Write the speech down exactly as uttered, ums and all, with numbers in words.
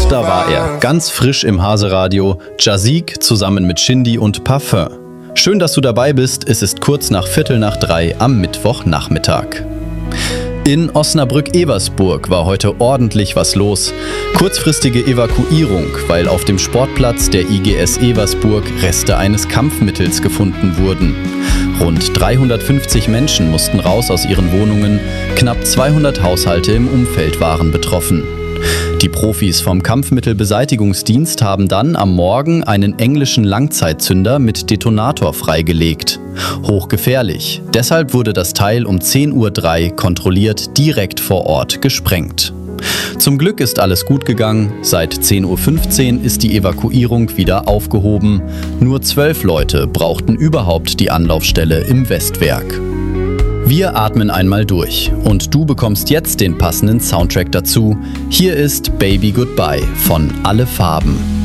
Und da war er, ganz frisch im Haseradio, Jazik zusammen mit Shindy und Parfum. Schön, dass du dabei bist, es ist kurz nach Viertel nach drei am Mittwochnachmittag. In Osnabrück-Eversburg war heute ordentlich was los. Kurzfristige Evakuierung, weil auf dem Sportplatz der I G S Eversburg Reste eines Kampfmittels gefunden wurden. Rund dreihundertfünfzig Menschen mussten raus aus ihren Wohnungen, knapp zweihundert Haushalte im Umfeld waren betroffen. Die Profis vom Kampfmittelbeseitigungsdienst haben dann am Morgen einen englischen Langzeitzünder mit Detonator freigelegt. Hochgefährlich. Deshalb wurde das Teil um zehn Uhr drei kontrolliert direkt vor Ort gesprengt. Zum Glück ist alles gut gegangen. Seit zehn Uhr fünfzehn ist die Evakuierung wieder aufgehoben. Nur zwölf Leute brauchten überhaupt die Anlaufstelle im Westwerk. Wir atmen einmal durch und du bekommst jetzt den passenden Soundtrack dazu. Hier ist Baby Goodbye von Alle Farben.